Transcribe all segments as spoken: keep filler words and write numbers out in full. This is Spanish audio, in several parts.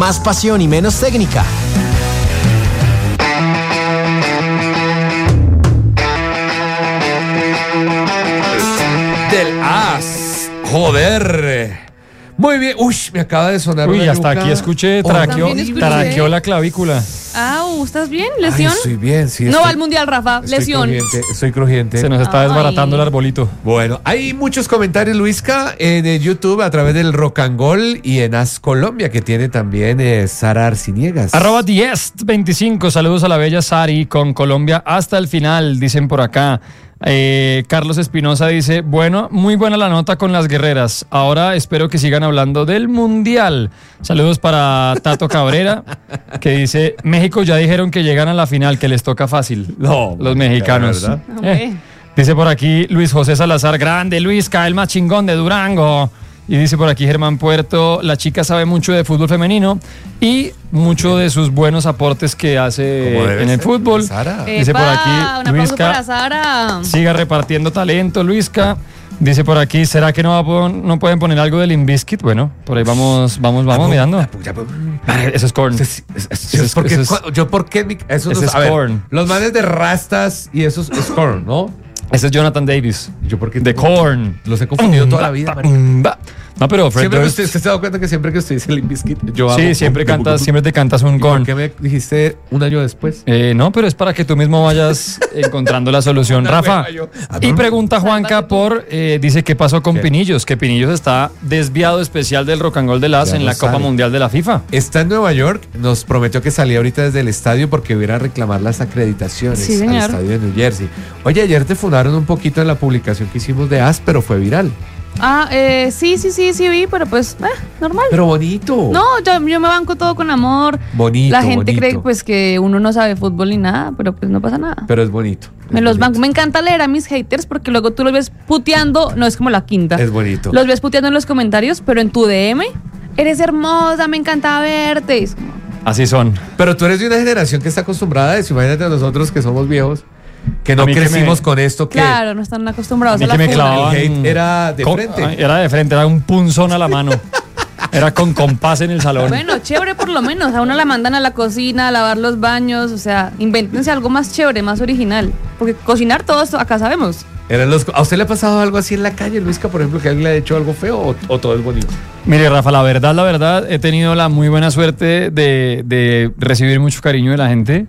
más pasión y menos técnica. Del As. Joder. Muy bien. Uy, me acaba de sonar Uy, una hasta yuca. aquí escuché, traqueó, traqueó la clavícula. Ah, ¿estás bien? ¿Lesión? Ay, estoy bien, sí. No estoy, va al mundial, Rafa. estoy Lesión. Crujiente, estoy crujiente. Se nos está Ay. desbaratando el arbolito. Bueno, hay muchos comentarios, Luisca, en el YouTube a través del Rock and Gold y en As Colombia, que tiene también eh, Sara Arciniegas. Arroba diez veinticinco, saludos a la bella Sari con Colombia hasta el final, dicen por acá. Eh, Carlos Espinosa dice, bueno, muy buena la nota con las guerreras. Ahora espero que sigan hablando del mundial. Saludos para Tato Cabrera, que dice, México ya dijeron que llegan a la final, que les toca fácil. No, los mexicanos. ¿verdad? Eh, dice por aquí Luis José Salazar, grande Luisca, el más chingón de Durango. Y dice por aquí Germán Puerto, la chica sabe mucho de fútbol femenino y mucho de sus buenos aportes que hace en el ser, fútbol. Sara. Dice por Epa, aquí, un aplauso Luisca, para Sara. siga repartiendo talento, Luisca. Dice por aquí, ¿será que no, va a pon- no pueden poner algo de Limp Bizkit? Bueno, por ahí vamos, vamos, vamos mirando. Ah, Eso es Korn. Es- es- es- Eso es- porque eso es- cu- yo por qué mi- esos ese dos- es a ver, Korn. los manes de rastas y esos es Korn, ¿no? Ese es Jonathan Davis. Yo porque De Korn. los he confundido toda la vida, marica. No, pero Fred Siempre que Durst- usted, usted se ha dado cuenta que siempre que usted dice Limp Bizkit, yo hago Sí, siempre cantas, siempre te cantas un ¿Y por Korn. qué me dijiste un año después? Eh, no, pero es para que tú mismo vayas encontrando la solución. Una Rafa, hueva yo. y pregunta Juanca por, eh, dice, ¿qué pasó con ¿Qué? Pinillos? Que Pinillos está desviado especial del Rock and Roll de las Ya en no la Copa sale. Mundial de la FIFA. Está en Nueva York, nos prometió que salía ahorita desde el estadio porque iba a reclamar las acreditaciones Sí, al señor. estadio de New Jersey. Oye, ayer te fundaron un poquito en la publicación que hicimos de As, pero fue viral. Ah, eh, sí, sí, sí, sí vi, pero pues, eh, normal. Pero bonito. No, yo, yo me banco todo con amor. Bonito, La gente bonito. cree pues que uno no sabe fútbol ni nada, pero pues no pasa nada. Pero es bonito. es Me los bonito. banco. Me encanta leer a mis haters porque luego tú los ves puteando, no es como la quinta. Es bonito. Los ves puteando en los comentarios, pero en tu D M, eres hermosa, me encanta verte. Es como, Así son. Pero tú eres de una generación que está acostumbrada a eso. Imagínate a nosotros que somos viejos, que no A mí que crecimos me- con esto, que claro, no están acostumbrados A a, mí la que me funa. clavaban- el hate era de con- frente. Era de frente, era un punzón a la mano. Era con compás en el salón. Bueno, chévere por lo menos. A uno la mandan a la cocina, a lavar los baños. O sea, invéntense algo más chévere, más original. Porque cocinar todo esto acá sabemos. Eran los, ¿A usted le ha pasado algo así en la calle, Luisca, por ejemplo, que alguien le ha hecho algo feo o, o todo es bonito? Mire, Rafa, la verdad, la verdad, he tenido la muy buena suerte de, de recibir mucho cariño de la gente,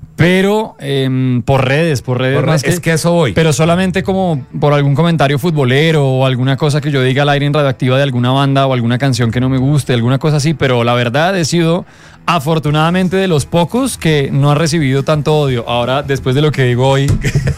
pero em, por redes, por redes. Por más re- es que a eso voy. Pero solamente como por algún comentario futbolero o alguna cosa que yo diga al aire en Radioactiva de alguna banda o alguna canción que no me guste, alguna cosa así, pero la verdad he sido afortunadamente de los pocos que no ha recibido tanto odio. Ahora, después de lo que digo hoy,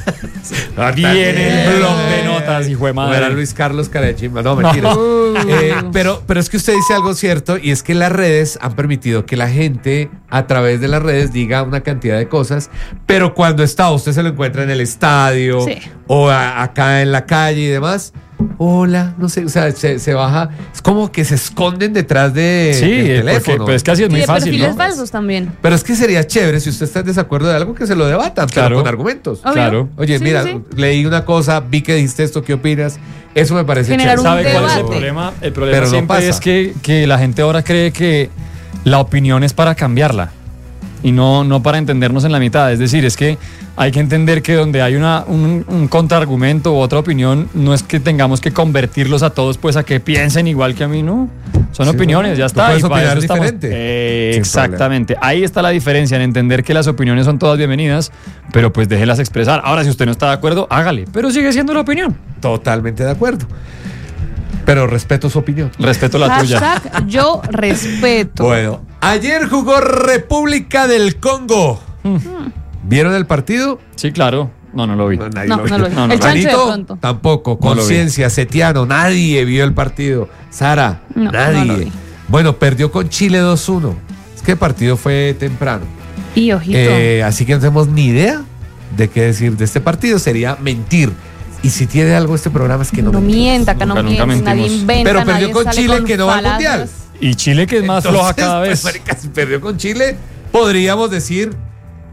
viene el blog de notas, hijo de madre. Era Luis Carlos Carachimba. No, mentira. Eh, pero, pero es que usted dice algo cierto y es que las redes han permitido que la gente a través de las redes diga una cantidad de cosas, pero cuando está, usted se lo encuentra en el estadio Sí. o a- acá en la calle y demás. Hola, no sé, o sea, se, se baja. Es como que se esconden detrás de, Sí, del eh, teléfono. porque pues, casi es Y muy de fácil, perfiles ¿no? falsos también. Pero es que sería chévere si usted está en desacuerdo de algo que se lo debatan, Claro. pero con argumentos. Obvio. Claro. Oye, Sí, mira, sí, sí. leí una cosa, vi que dijiste esto, ¿qué opinas? Eso me parece Generar chévere. un ¿Sabe cuál es el debate. problema? El problema Pero no siempre pasa. es que, que la gente ahora cree que la opinión es para cambiarla y no, no para entendernos en la mitad. Es decir, es que hay que entender que donde hay una, un, un contraargumento u otra opinión, no es que tengamos que convertirlos a todos pues a que piensen igual que a mí, ¿no? Son Sí, opiniones, tú ya está. puedes y para opinar eso estamos- diferente. Eh, Sin exactamente. Ahí está la diferencia en entender que las opiniones son todas bienvenidas, pero pues déjelas expresar. Ahora, si usted no está de acuerdo, hágale, pero sigue siendo la opinión. Totalmente de acuerdo. Pero respeto su opinión. Respeto la tuya. Hashtag yo respeto. Bueno, ayer jugó República del Congo. ¿Vieron el partido? Sí, claro. No, no lo vi. nadie No, lo vio. no lo vi. No, no, El no. chancho de Manito, pronto. tampoco. No lo vi. Conciencia, Setiano, nadie vio el partido. Sara, No, nadie. no lo vi. Bueno, perdió con Chile dos uno. Es que el partido fue temprano. Y ojito. Eh, así que no tenemos ni idea de qué decir de este partido. Sería mentir. Y si tiene algo este programa es que no, no mentimos. mienta, acá no Nunca, nunca miente, nadie mentimos. inventa. Pero perdió nadie con sale Chile, con que no va al palabras. Mundial. Y Chile, que es más Entonces, floja cada pues, vez. marica, si perdió con Chile, podríamos decir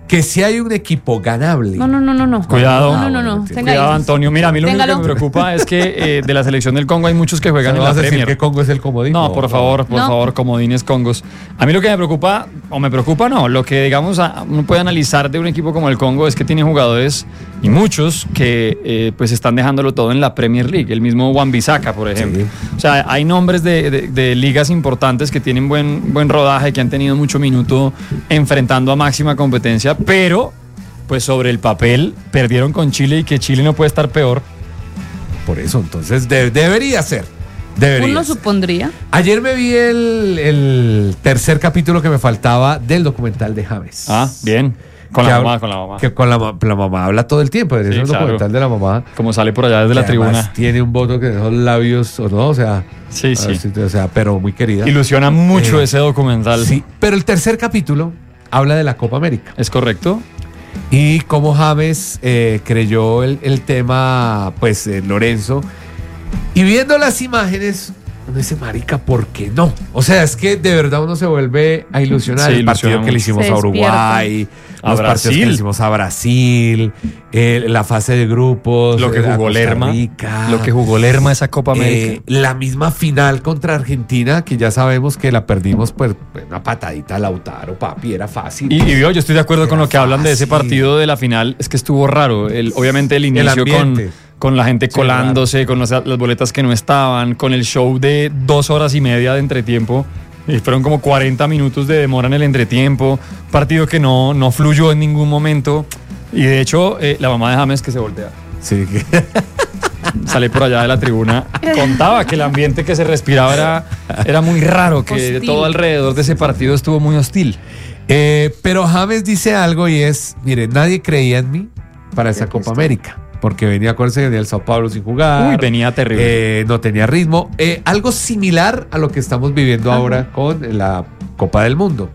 que si hay un equipo ganable. No, no, no, no, no. Cuidado. No, no, no. no. Tenga Cuidado, hijos. Antonio. Mira, a mí lo único que Téngalo. me preocupa es que eh, de la selección del Congo hay muchos que O sea, juegan ¿no en la vas a decir Premier. que Congo es el comodín? No, por favor, por No. favor, comodines Congos. A mí lo que me preocupa, o me preocupa no, lo que digamos a- uno puede analizar de un equipo como el Congo es que tiene jugadores, y muchos, que eh, pues están dejándolo todo en la Premier League. El mismo Wan-Bissaka, por ejemplo. Sí. O sea, hay nombres de, de- de ligas importantes que tienen buen, buen rodaje, que han tenido mucho minuto enfrentando a máxima competencia, pero pues sobre el papel perdieron con Chile y que Chile no puede estar peor. Por eso, entonces de- debería ser. Debería Uno ser. supondría. Ayer me vi el, el tercer capítulo que me faltaba del documental de James. Ah, bien. Con Que la habla- mamá, con la mamá. Que con la, ma- la mamá habla todo el tiempo. Es Sí, un claro. documental de la mamá. Como sale por allá desde la que además tribuna. tiene un voto que dejó los labios, o no, o sea. Sí, a sí. ver si- O sea, pero muy querida. Ilusiona mucho Eh, ese documental. Sí, pero el tercer capítulo habla de la Copa América. ¿Es correcto? Y cómo James eh, creyó el, el tema, pues, eh, Lorenzo. Y viendo las imágenes, uno dice, marica, ¿por qué no? O sea, es que de verdad uno se vuelve a ilusionar. Sí, el partido ilusiona que le mucho. hicimos Se a Uruguay, A los partidos que Brasil. le hicimos a Brasil, eh, la fase de grupos, Lo que eh, a jugó Costa Lerma. Rica, Lo que jugó Lerma esa Copa América. eh, la misma final contra Argentina, que ya sabemos que la perdimos, pues, una patadita a Lautaro, papi, era fácil. Y, y vio, yo estoy de acuerdo con Era lo que hablan de ese fácil. partido de la final. Es que estuvo raro. El, obviamente el inicio con, ambiente. con la gente Sí, colándose, con las, las boletas que no estaban, con el show de dos horas y media de entretiempo. Y fueron como cuarenta minutos de demora en el entretiempo. Partido que no, no fluyó en ningún momento. Y de hecho, eh, la mamá de James que se voltea. Sí, que- Sale por allá de la tribuna, contaba que el ambiente que se respiraba era, era muy raro, que Hostil. todo alrededor de ese partido estuvo muy hostil. Eh, pero James dice algo y es, mire, nadie creía en mí para esa Copa América, porque venía, acuérdense que venía el Sao Paulo sin jugar. Uy, venía terrible. eh, no tenía ritmo. Eh, algo similar a lo que estamos viviendo Ajá. ahora con la Copa del Mundo.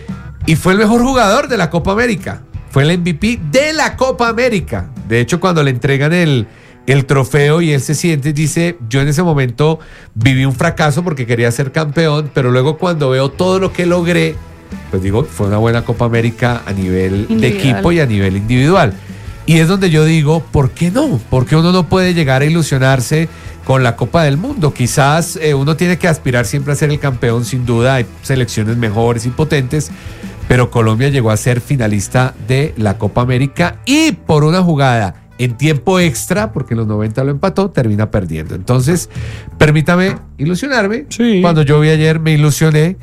Y fue el mejor jugador de la Copa América. Fue el M V P de la Copa América. De hecho, cuando le entregan el, el trofeo y él se siente, dice, yo en ese momento viví un fracaso porque quería ser campeón, pero luego cuando veo todo lo que logré, pues digo, fue una buena Copa América a nivel de Individual. equipo y a nivel individual. Y es donde yo digo, ¿por qué no? Porque uno no puede llegar a ilusionarse con la Copa del Mundo. Quizás eh, uno tiene que aspirar siempre a ser el campeón, sin duda. Hay selecciones mejores y potentes, pero Colombia llegó a ser finalista de la Copa América y por una jugada en tiempo extra, porque en los noventa lo empató, termina perdiendo. Entonces, permítame ilusionarme. Sí. Cuando yo vi ayer me ilusioné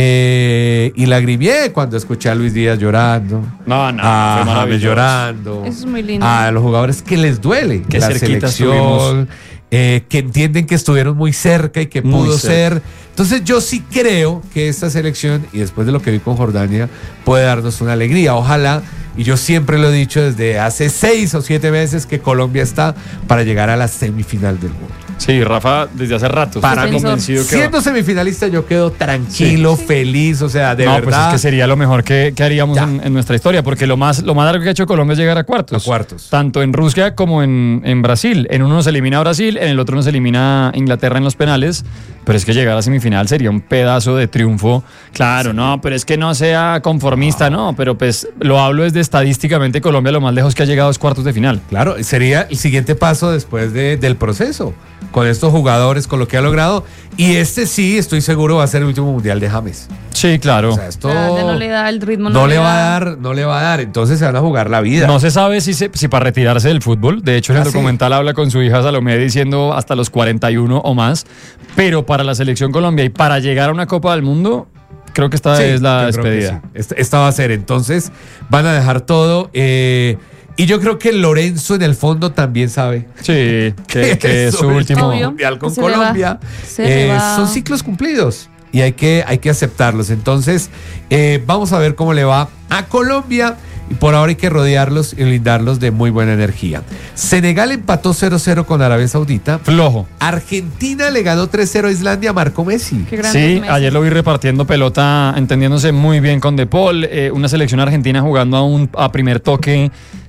eh, y lagrimeé cuando escuché a Luis Díaz llorando. No, no, a fue James maravilloso. llorando. Eso es muy lindo. A los jugadores que les duele Qué la cerquita selección, eh, que entienden que estuvieron muy cerca y que Muy pudo cerca. ser. Entonces yo sí creo que esta selección, y después de lo que vi con Jordania, puede darnos una alegría. Ojalá, y yo siempre lo he dicho desde hace seis o siete meses, que Colombia está para llegar a la semifinal del mundo. Sí, Rafa, desde hace rato Para está mí, convencido que va. siendo semifinalista, yo quedo tranquilo, Sí. feliz, o sea, de no, verdad. pues es que sería lo mejor que, que haríamos Ya. en, en nuestra historia, porque lo más, lo más largo que ha hecho Colombia es llegar a cuartos. A cuartos. Tanto en Rusia como en, en Brasil. En uno nos elimina a Brasil, en el otro nos elimina a Inglaterra en los penales, pero es que llegar a semifinal sería un pedazo de triunfo. Claro, no, pero es que no sea conformista, no, pero pues lo hablo desde estadísticamente Colombia lo más lejos que ha llegado es cuartos de final. Claro, sería el siguiente paso después de- del proceso, con estos jugadores, con lo que ha logrado. Y este sí, estoy seguro, va a ser el último mundial de James. Sí, claro. O sea, esto Ya, ya no le da el ritmo. no le va a dar, no le va a dar. Entonces se van a jugar la vida. No se sabe si, se- si para retirarse del fútbol. De hecho, en Ah, el sí. documental habla con su hija Salomé diciendo hasta los cuarenta y uno o más. Pero para la selección Colombia y para llegar a una Copa del Mundo, creo que esta Sí, es la yo creo que despedida. sí. Esta, esta va a ser. Entonces van a dejar todo. eh, y yo creo que Lorenzo en el fondo también sabe Sí, que, que es su el último. Obvio. mundial con Se le va. Colombia. Se le Eh, va. son ciclos cumplidos y hay que, hay que aceptarlos. Entonces, eh, vamos a ver cómo le va a Colombia. Y por ahora hay que rodearlos y blindarlos de muy buena energía. Senegal empató cero cero con Arabia Saudita. Flojo. Argentina le ganó tres cero a Islandia, marcó Messi. Qué grande Sí, es Messi. ayer lo vi repartiendo pelota, entendiéndose muy bien con De Paul. eh, una selección argentina jugando a un a primer toque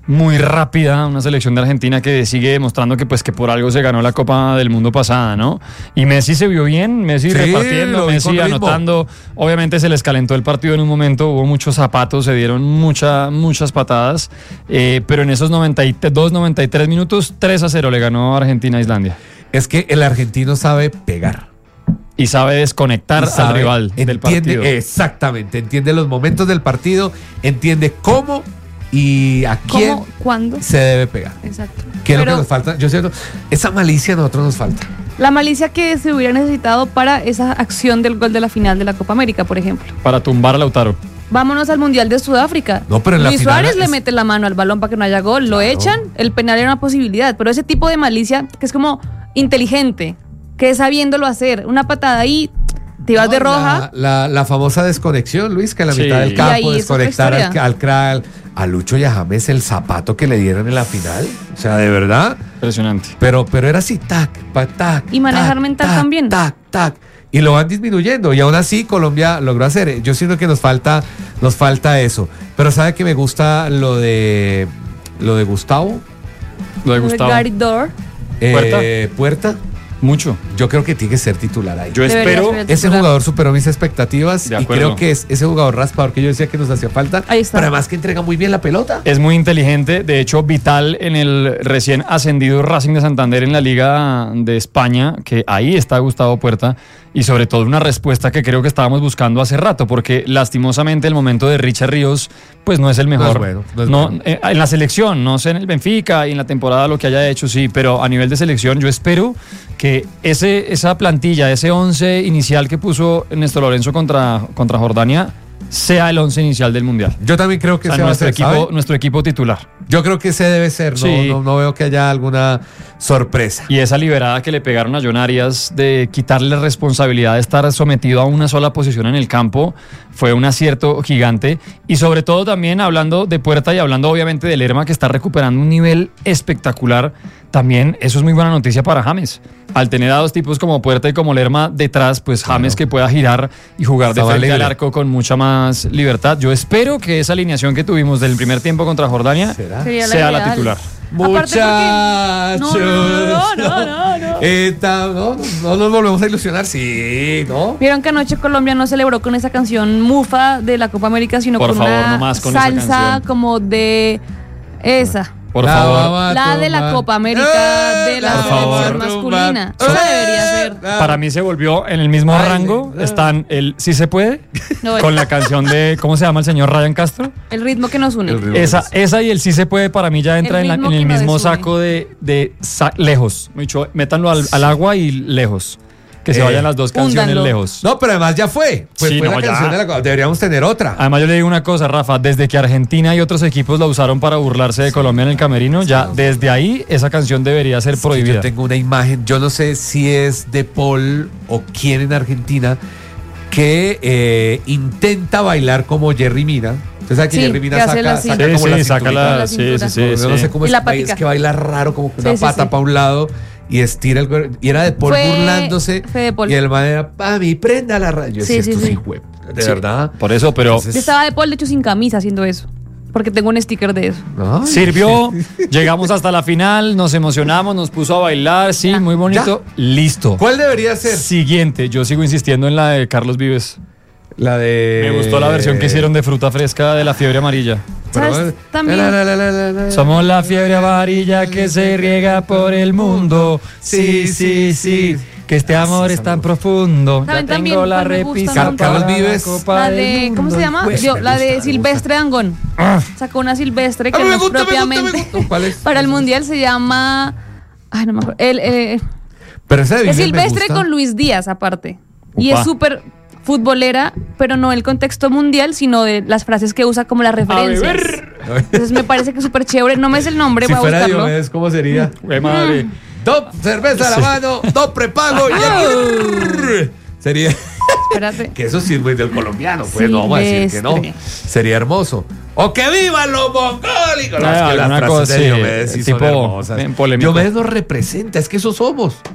muy rápida, una selección de Argentina que sigue demostrando que pues que por algo se ganó la Copa del Mundo pasada, ¿no? Y Messi se vio bien, Messi Sí, repartiendo, lo vi Messi con ritmo. anotando. Obviamente se les calentó el partido en un momento, hubo muchos zapatos, se dieron mucha, muchas patadas, eh, pero en esos noventa y dos, noventa y tres minutos, tres a cero le ganó Argentina a Islandia. Es que el argentino sabe pegar. Y sabe desconectar Y sabe, al rival del entiende, partido. exactamente, entiende los momentos del partido, entiende cómo y a quién ¿Cómo? ¿Cuándo? se debe pegar. Exacto. ¿Qué es lo Pero que nos falta? Yo siento, esa malicia a nosotros nos falta. la malicia que se hubiera necesitado para esa acción del gol de la final de la Copa América, por ejemplo. Para tumbar a Lautaro. Vámonos al Mundial de Sudáfrica. No, pero en la Luis final Suárez es- le mete la mano al balón para que no haya gol, lo Claro. echan, el penal era una posibilidad, pero ese tipo de malicia que es como inteligente, que es sabiéndolo hacer, una patada ahí, te vas No, de roja. La, la, la famosa desconexión, Luis, que a la Sí. mitad del Y campo ahí es otra desconectar al, historia. al crack, a Lucho y a James el zapato que le dieron en la final. O sea, de verdad. Impresionante. Pero, pero era así, tac, pa, tac. Y manejar tac, mental tac, también. Tac, tac. Y lo van disminuyendo. Y aún así Colombia logró hacer. Yo siento que nos falta, nos falta eso. Pero ¿sabe que me gusta lo de lo de Gustavo? Lo de de Gustavo. Gary Dor. Eh, Puerta. Mucho. Yo creo que tiene que ser titular ahí. Yo Debería espero. ser. Ese titular. jugador superó mis expectativas De y acuerdo. creo que es ese jugador raspador que yo decía que nos hacía falta. Ahí está. Pero además que entrega muy bien la pelota. Es muy inteligente, de hecho vital en el recién ascendido Racing de Santander en la Liga de España, que ahí está Gustavo Puerta, y sobre todo una respuesta que creo que estábamos buscando hace rato, porque lastimosamente el momento de Richard Ríos pues no es el mejor. No es bueno, no es No, bueno. eh, en la selección, no sé en el Benfica y en la temporada lo que haya hecho, sí, pero a nivel de selección yo espero que ese, esa plantilla, ese once inicial que puso Néstor Lorenzo contra, contra Jordania, sea el once inicial del Mundial. Yo también creo que O sea, ese va a nuestro, ser, equipo, ¿sabe? nuestro equipo titular. Yo creo que ese debe ser. No, Sí. no, no veo que haya alguna sorpresa. Y esa liberada que le pegaron a John Arias de quitarle responsabilidad de estar sometido a una sola posición en el campo fue un acierto gigante. Y sobre todo también hablando de Puerta y hablando obviamente de Lerma, que está recuperando un nivel espectacular, también eso es muy buena noticia para James. Al tener a dos tipos como Puerta y como Lerma detrás, pues James que pueda girar y jugar de Estaba frente al libre. arco con mucha más libertad. Yo espero que esa alineación que tuvimos del primer tiempo contra Jordania ¿Será? Sería la sea la ideal. titular. Aparte porque- Muchachos. No, no, no, no, no, no. Eh, ta- no, no, no nos volvemos a ilusionar, sí, ¿no? Vieron que anoche Colombia no celebró con esa canción mufa de la Copa América, sino Por con favor, una no más con esa salsa canción. como de esa. Por La favor. vamos a La de la tomar. Copa América Eh, de la Por favor. selección masculina. Eh, Esa debería ser. Para mí se volvió en el mismo Ay, rango. sí. Están el Sí se puede No, con la canción de ¿cómo se llama el señor Ryan Castro? el ritmo que nos une. El ritmo. Esa, esa y el Sí se puede para mí ya entra El en, la- ritmo en el que nos mismo desune. saco de, de sa- lejos. Mucho, métanlo al, al agua y lejos. Que se Eh, vayan las dos canciones húndanlo. lejos. No, pero además ya fue. Pues Sí, fue no, la ya. canción de la Copa. Deberíamos tener otra. Además yo le digo una cosa, Rafa, desde que Argentina y otros equipos la usaron para burlarse de Colombia en el camerino, ya desde ahí esa canción debería ser Es que prohibida. Yo tengo una imagen, yo no sé si es de Paul o quién en Argentina, que eh, intenta bailar como Jerry Mina. Usted sabe que Sí, Jerry Mina que hace saca, la saca cintura. Sí, como sí, la saca cinturita. la, La sí, cintura. sí, sí, Yo no sí. sé cómo Y es, la es patica. que baila raro, como con Sí, una sí, pata sí. para un lado y estira el cuerpo. Y era de Paul Fue- burlándose. fue de Paul. Y el man era, papi, prenda la radio. Yo Sí, decía, sí, esto sí. sí, güey, de Sí, verdad. Por eso, pero Entonces- Yo estaba de Paul, de hecho, sin camisa haciendo eso. Porque tengo un sticker de eso. Ay. sirvió, llegamos hasta la final, nos emocionamos, nos puso a bailar, sí, Ya. muy bonito, listo. ¿Cuál debería ser? Siguiente, yo sigo insistiendo en la de Carlos Vives. La de. Me gustó la versión que hicieron de Fruta Fresca de la fiebre amarilla. Pero, ¿Sabes? eh, También- la, la, la, la, la, la. Somos la fiebre amarilla que se riega por el mundo. Sí, sí, sí. Que este amor es tan profundo. Ya ¿Saben también tengo la cuál me gusta repisa mucho? Carlos para la Vives. Copa La del de, ¿cómo Mundo. se llama? Pues, Yo, me la gusta, de me Silvestre Dangond. Ah. Sacó una Silvestre A que mí no me es gusta, me gusta, me propiamente. gusta. ¿Cuál es? Para el mundial se llama. Ay, no me acuerdo. El, eh, Pero esa de es Vives me Silvestre gusta. con Luis Díaz, aparte. Y Upa. es súper futbolera, pero no el contexto mundial, sino de las frases que usa como las referencias. beber. Entonces me parece que es súper chévere. No me es el nombre, Si voy a fuera buscarlo. Diomedes, ¿cómo sería? Güey, madre. Dos cerveza a la mano, dos prepago y aquí. Sería. Espérate. Que eso sí es muy del colombiano, pues no vamos a decir que no. Silvestre. Sería hermoso. ¡O que vivan los mongólicos! No, Ah, es que las alguna frases cosa, de sí, Diomedes sí son tipo, hermosas. bien polémico. Diomedes nos representa, es que eso somos.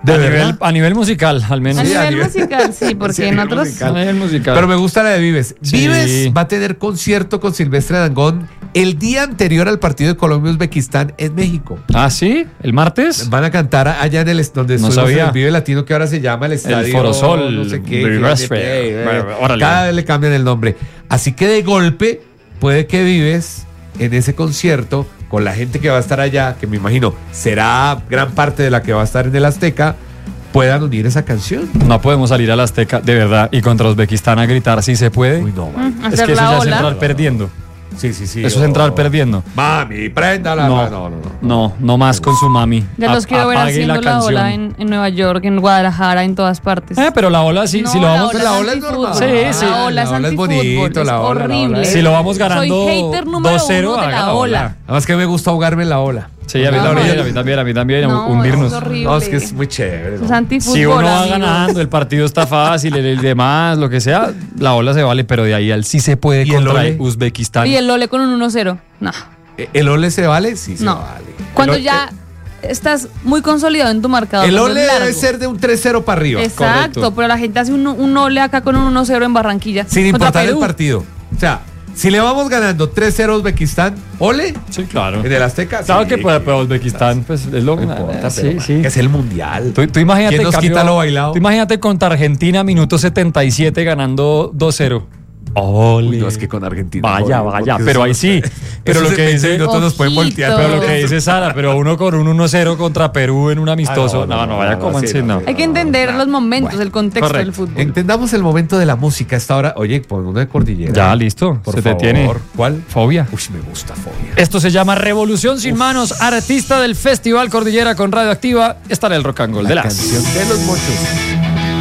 a, nivel, a nivel musical, al menos. A Sí, nivel a nivel- musical, sí, porque Sí, a en nivel otros... musical. A nivel musical. Pero me gusta la de Vives. Sí. Vives va a tener concierto con Silvestre Dangond el día anterior al partido de Colombia-Uzbekistán en México. Ah, ¿sí? ¿El martes? Van a cantar allá en el est- donde No estuvimos en sabía. el Vive Latino, que ahora se llama el estadio Forosol, no sé qué, Vives que- Fair. eh, Bueno, órale. cada vez le cambian el nombre. Así que de golpe puede que Vives en ese concierto con la gente que va a estar allá, que me imagino será gran parte de la que va a estar en el Azteca, puedan unir esa canción. No podemos salir al Azteca, de verdad, y contra Uzbekistán a gritar si se puede. Uy, no, vale. Mm, Es hacer que eso la ya es ola. entrar perdiendo. Sí, sí, sí. Eso es entrar oh. perdiendo. Mami, préndala. No, No, no, no. no. No, no más con su mami. Ya los A- quiero ver apague haciendo la, canción. ola en, en Nueva York, en Guadalajara, en todas partes. Eh, pero la ola, sí, No, si lo vamos, la la ola ola es es normal. antifútbol. Sí, sí. La ola es La ola es antifútbol, bonito, es la ola, la ola horrible. es- si lo vamos ganando Soy hater número dos cero, uno de haga la la ola. ola. Además que me gusta ahogarme en la ola. Sí, a mí, No, también, no. a mí también, a mí también, No, hundirnos. es horrible. No, es que es muy chévere. Eso es ¿no? antifútbol, Si uno va amigos. ganando, el partido está fácil, el, el demás, lo que sea, la ola se vale, pero de ahí al sí se puede ¿Y el contra ole? Uzbekistán. Y el Lole con un uno cero. No, ¿El ole se vale? Sí, se no. vale. Cuando El, ya estás muy consolidado en tu marcador. El cuando ole es largo. debe ser de un tres cero para arriba. Exacto, correcto. pero la gente hace un, un Ole acá con un uno cero en Barranquilla. Sin contra importar el Perú. partido. O sea, si le vamos ganando tres cero a Uzbekistán, ole, Sí, claro. en el Azteca. Claro sí, que puede, pero Uzbekistán, pues es lo No importa, eh, pero, sí, man, sí. que es el mundial. Tú, tú imagínate, ¿Quién nos en cambio, quita lo bailado? Tú imagínate contra Argentina, minuto setenta y siete, ganando dos cero. Ole. Uy, no, es que con Argentina. Vaya, ole, vaya, porque pero eso- ahí sí. Pero esos lo que veinte dice, minutos nos pueden Ojito. voltear. pero lo que dice Sara, pero uno con un uno cero contra Perú en un amistoso. Ah, no, no, vaya, no, como sí, así, no, no. sí, Hay que entender los momentos, el contexto correcto. del fútbol. Entendamos el momento de la música a esta hora. Oye, pon uno de Cordillera. Ya, listo. Por se te favor. tiene. ¿Cuál? Fobia. Uy, me gusta Fobia. Esto se llama Revolución Sin Manos, artista del Festival Cordillera con Radioactiva. Está en el Rock and Roll de La las. canción de los mochos.